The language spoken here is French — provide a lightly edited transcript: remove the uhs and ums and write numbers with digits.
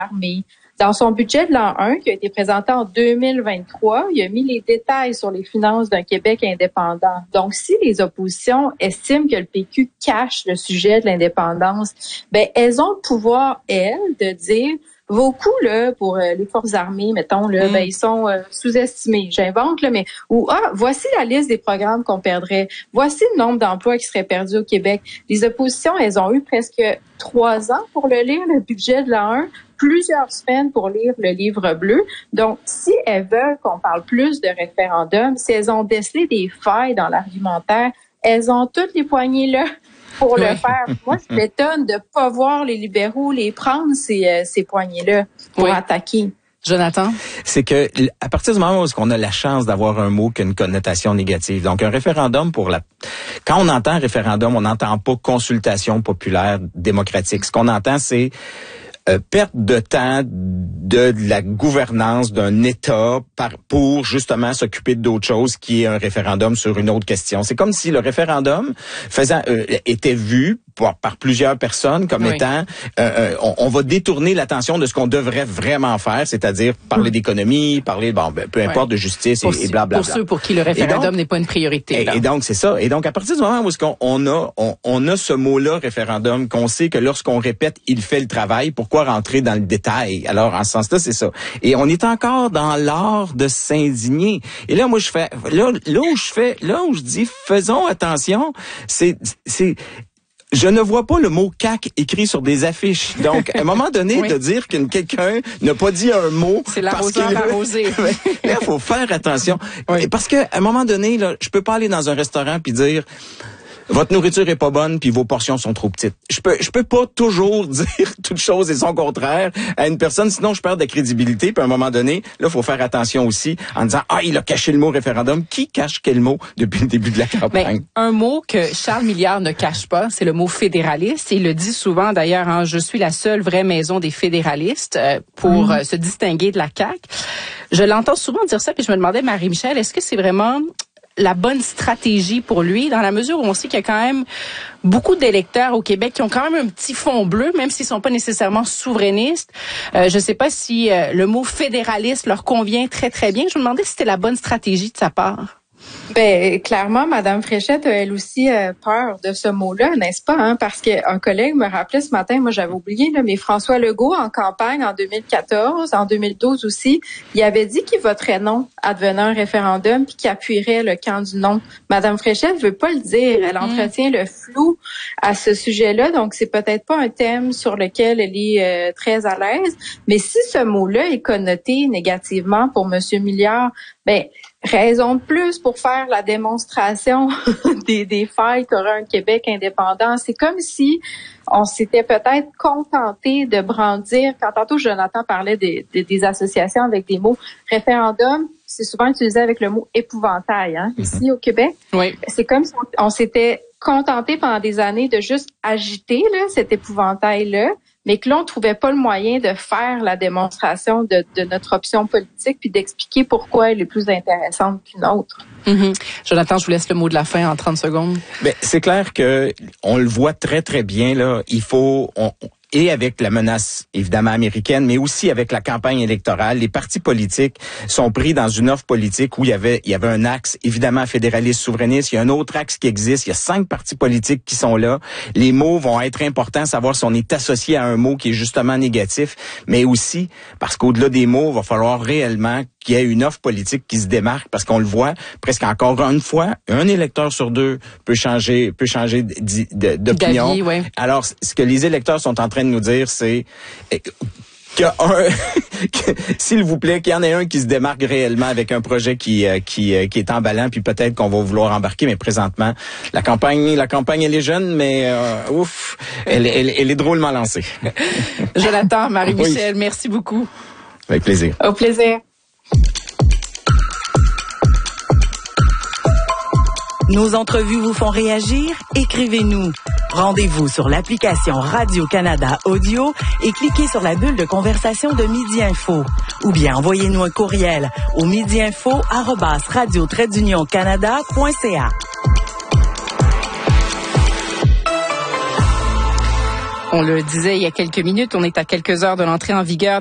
armée. Dans son budget de l'an 1, qui a été présenté en 2023, il a mis les détails sur les finances d'un Québec indépendant. Donc, si les oppositions estiment que le PQ cache le sujet de l'indépendance, elles ont le pouvoir, elles, de dire vos coûts là pour les forces armées, mettons là, ils sont sous-estimés. J'invente là, mais voici la liste des programmes qu'on perdrait. Voici le nombre d'emplois qui seraient perdus au Québec. Les oppositions, elles ont eu presque 3 ans pour le lire, le budget de l'an 1. Plusieurs semaines pour lire le livre bleu. Donc, si elles veulent qu'on parle plus de référendum, si elles ont décelé des failles dans l'argumentaire, elles ont toutes les poignées là pour le faire. Moi, je m'étonne de pas voir les libéraux les prendre, ces poignées-là, pour attaquer. Jonathan? C'est que, à partir du moment où on a la chance d'avoir un mot qui a une connotation négative, donc un référendum quand on entend référendum, on n'entend pas consultation populaire démocratique. Ce qu'on entend, c'est perte de temps de la gouvernance d'un État pour justement s'occuper d'autre chose qui est un référendum sur une autre question. C'est comme si le référendum était vu par plusieurs personnes comme étant on va détourner l'attention de ce qu'on devrait vraiment faire, c'est-à-dire parler d'économie, parler peu importe de justice et blablabla. Pour ceux pour qui le référendum n'est pas une priorité. Et donc c'est ça. Et donc à partir du moment où on a ce mot-là référendum, qu'on sait que lorsqu'on répète il fait le travail, pourquoi rentrer dans le détail? Alors en ce sens-là, c'est ça. Et on est encore dans l'art de s'indigner. Et là moi là où je dis faisons attention, c'est je ne vois pas le mot CAQ écrit sur des affiches. Donc, à un moment donné, de dire que quelqu'un n'a pas dit un mot... C'est l'arroseur arrosé. Là, il faut faire attention. Parce qu'à un moment donné, là, je peux pas aller dans un restaurant puis dire... Votre nourriture est pas bonne puis vos portions sont trop petites. Je peux pas toujours dire toute chose et son contraire à une personne, sinon je perds de la crédibilité. Puis à un moment donné, là, faut faire attention aussi en disant il a caché le mot référendum. Qui cache quel mot depuis le début de la campagne? Un mot que Charles Milliard ne cache pas, c'est le mot fédéraliste. Il le dit souvent d'ailleurs. Je suis la seule vraie maison des fédéralistes pour se distinguer de la CAQ. Je l'entends souvent dire ça, puis je me demandais, Marie-Michel, est-ce que c'est vraiment la bonne stratégie pour lui, dans la mesure où on sait qu'il y a quand même beaucoup d'électeurs au Québec qui ont quand même un petit fond bleu, même s'ils sont pas nécessairement souverainistes. Je sais pas si le mot fédéraliste leur convient très, très bien. Je me demandais si c'était la bonne stratégie de sa part. Clairement, Madame Fréchette a elle aussi peur de ce mot-là, n'est-ce pas? Parce qu'un collègue me rappelait ce matin, moi j'avais oublié, mais François Legault en campagne en 2014, en 2012 aussi, il avait dit qu'il voterait non advenant un référendum puis qu'il appuierait le camp du non. Madame Fréchette veut pas le dire, elle entretient le flou à ce sujet-là, donc c'est peut-être pas un thème sur lequel elle est très à l'aise, mais si ce mot-là est connoté négativement pour Monsieur Milliard, raison de plus pour faire la démonstration des failles qu'aurait un Québec indépendant. C'est comme si on s'était peut-être contenté de brandir, quand tantôt Jonathan parlait des associations avec des mots référendum, c'est souvent utilisé avec le mot épouvantail, ici au Québec. Oui. C'est comme si on s'était contenté pendant des années de juste agiter cet épouvantail-là, mais que là, on trouvait pas le moyen de faire la démonstration de notre option politique puis d'expliquer pourquoi elle est plus intéressante qu'une autre. Jonathan, je vous laisse le mot de la fin en 30 secondes. C'est clair que on le voit très, très bien, là. Et avec la menace, évidemment, américaine, mais aussi avec la campagne électorale, les partis politiques sont pris dans une offre politique où il y avait un axe, évidemment, fédéraliste, souverainiste. Il y a un autre axe qui existe. Il y a 5 partis politiques qui sont là. Les mots vont être importants, savoir si on est associé à un mot qui est justement négatif, mais aussi parce qu'au-delà des mots, il va falloir réellement qu'il y ait une offre politique qui se démarque, parce qu'on le voit presque encore une fois, un électeur sur 2 peut changer d'opinion. Alors, ce que les électeurs sont en train de nous dire, c'est s'il vous plaît, qu'il y en ait un qui se démarque réellement avec un projet qui est emballant, puis peut-être qu'on va vouloir embarquer, mais présentement, la campagne elle est jeune, mais elle est drôlement lancée. Jonathan, Marie-Michel, merci beaucoup. Avec plaisir. Au plaisir. Nos entrevues vous font réagir? Écrivez-nous. Rendez-vous sur l'application Radio-Canada Audio et cliquez sur la bulle de conversation de Midi Info. Ou bien envoyez-nous un courriel au midiinfo@radio-canada.ca. On le disait il y a quelques minutes, on est à quelques heures de l'entrée en vigueur